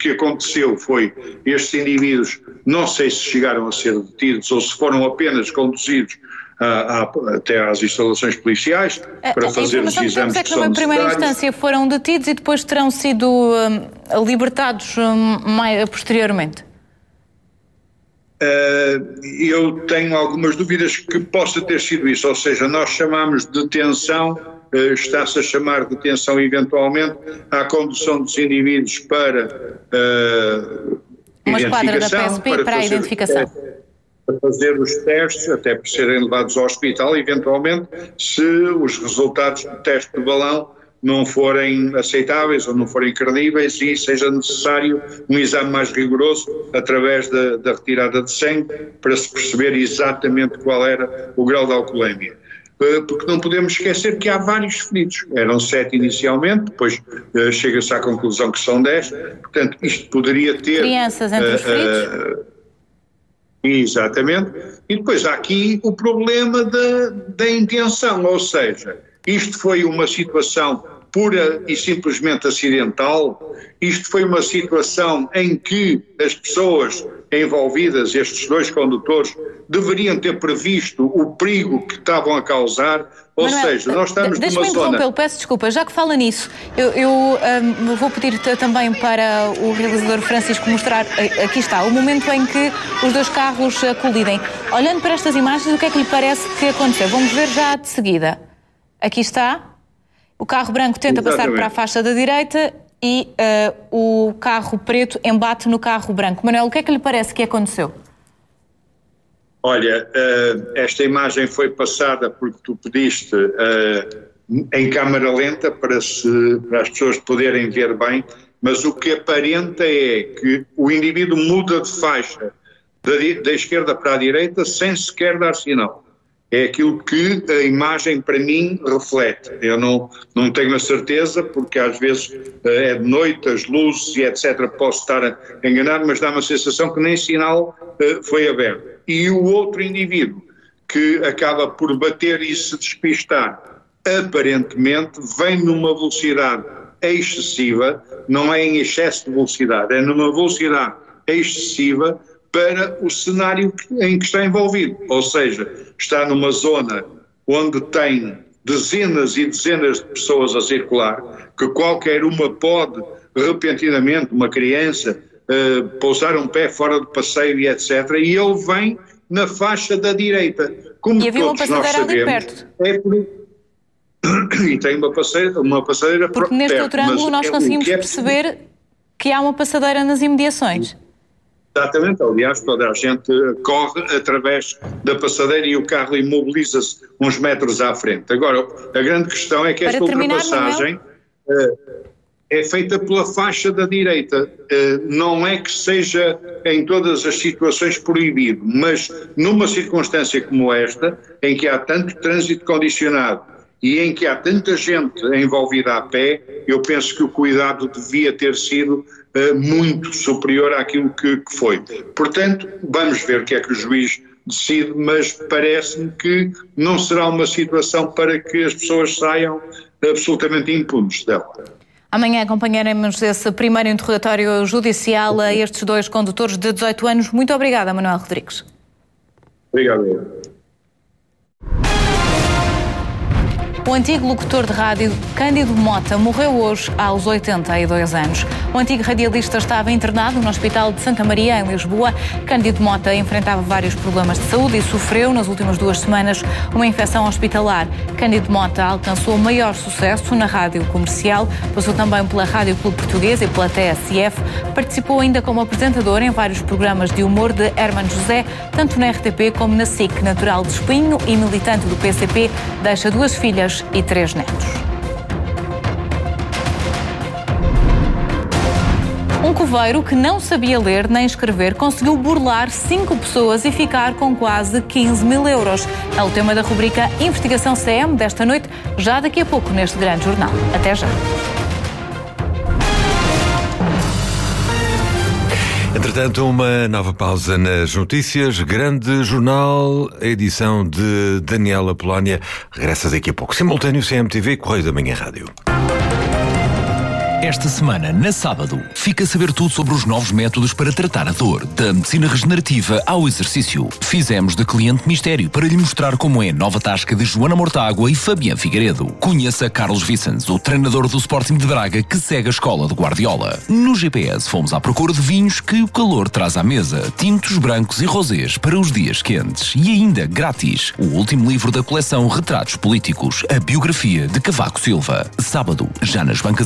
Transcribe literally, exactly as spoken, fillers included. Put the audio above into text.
que aconteceu foi, estes indivíduos, não sei se chegaram a ser detidos ou se foram apenas conduzidos a, a, até às instalações policiais para a, fazer a os exames que, que, que são numa primeira necessários. instância foram detidos e depois terão sido um, libertados um, mais, posteriormente? Uh, eu tenho algumas dúvidas que possa ter sido isso, ou seja, nós chamamos de detenção, uh, está-se a chamar de detenção eventualmente à condução dos indivíduos para uh, uma esquadra da P S P para, para a identificação. Para fazer os testes, até por serem levados ao hospital, eventualmente, se os resultados do teste do balão não forem aceitáveis ou não forem credíveis e seja necessário um exame mais rigoroso através da, da retirada de sangue para se perceber exatamente qual era o grau de alcoolemia. Porque não podemos esquecer que há vários feridos. Eram sete inicialmente, depois uh, chega-se à conclusão que são dez. Portanto, isto poderia ter... Crianças entre uh, os feridos? Uh, exatamente. E depois há aqui o problema da, da intenção, ou seja, isto foi uma situação pura e simplesmente acidental, isto foi uma situação em que as pessoas envolvidas, estes dois condutores, deveriam ter previsto o perigo que estavam a causar, ou Manuel, seja, nós estamos numa zona... Deixa-me interrompê-lo, peço desculpa, já que fala nisso, eu, eu um, vou pedir também para o realizador Francisco mostrar, aqui está, o momento em que os dois carros colidem. Olhando para estas imagens, o que é que lhe parece que aconteceu? Vamos ver já de seguida. Aqui está. O carro branco tenta Exatamente. passar para a faixa da direita e uh, o carro preto embate no carro branco. Manuel, o que é que lhe parece que aconteceu? Olha, uh, esta imagem foi passada porque tu pediste uh, em câmara lenta para, se, para as pessoas poderem ver bem, mas o que aparenta é que o indivíduo muda de faixa da, da esquerda para a direita sem sequer dar sinal. É aquilo que a imagem para mim reflete. Eu não, não tenho a certeza, porque às vezes uh, é de noite, as luzes e etcétera, posso estar a enganar, mas dá-me a sensação que nem sinal uh, foi aberto. E o outro indivíduo que acaba por bater e se despistar, aparentemente vem numa velocidade excessiva, não é em excesso de velocidade, é numa velocidade excessiva para o cenário em que está envolvido, ou seja, está numa zona onde tem dezenas e dezenas de pessoas a circular, que qualquer uma pode, repentinamente, uma criança, uh, pousar um pé fora do passeio e etcétera, e ele vem na faixa da direita. Como e havia todos uma passadeira nós sabemos, ali perto. É por... e tem uma passadeira, uma passadeira Porque perto, neste outro ângulo nós é, conseguimos que é perceber que há uma passadeira nas imediações. Exatamente, aliás, toda a gente corre através da passadeira e o carro imobiliza-se uns metros à frente. Agora, a grande questão é que esta ultrapassagem uh, é feita pela faixa da direita. Uh, não é que seja em todas as situações proibido, mas numa circunstância como esta, em que há tanto trânsito condicionado e em que há tanta gente envolvida a pé, eu penso que o cuidado devia ter sido uh, muito superior àquilo que, que foi. Portanto, vamos ver o que é que o juiz decide, mas parece-me que não será uma situação para que as pessoas saiam absolutamente impunes dela. Amanhã acompanharemos esse primeiro interrogatório judicial a estes dois condutores de dezoito anos. Muito obrigada, Manuel Rodrigues. Obrigado. O antigo locutor de rádio Cândido Mota morreu hoje aos oitenta e dois anos. O antigo radialista estava internado no Hospital de Santa Maria, em Lisboa. Cândido Mota enfrentava vários problemas de saúde e sofreu, nas últimas duas semanas, uma infecção hospitalar. Cândido Mota alcançou maior sucesso na rádio comercial, passou também pela Rádio Clube Portuguesa e pela T S F. Participou ainda como apresentador em vários programas de humor de Hermano José, tanto na R T P como na S I C. Natural de Espinho e militante do P C P, deixa duas filhas e três netos. Um coveiro que não sabia ler nem escrever conseguiu burlar cinco pessoas e ficar com quase quinze mil euros. É o tema da rubrica Investigação C M desta noite, já daqui a pouco neste grande jornal. Até já. Entretanto, uma nova pausa nas notícias. Grande Jornal, edição de Daniela Polónia. Regressa daqui a pouco. Simultâneo C M T V, Correio da Manhã Rádio. Esta semana, na Sábado, fica a saber tudo sobre os novos métodos para tratar a dor, da medicina regenerativa ao exercício. Fizemos de cliente mistério para lhe mostrar como é a nova tasca de Joana Mortágua e Fabián Figueiredo. Conheça Carlos Vicens, o treinador do Sporting de Braga que segue a escola de Guardiola. No G P S fomos à procura de vinhos que o calor traz à mesa, tintos brancos e rosés para os dias quentes e ainda grátis, o último livro da coleção Retratos Políticos, a biografia de Cavaco Silva. Sábado, já nas bancas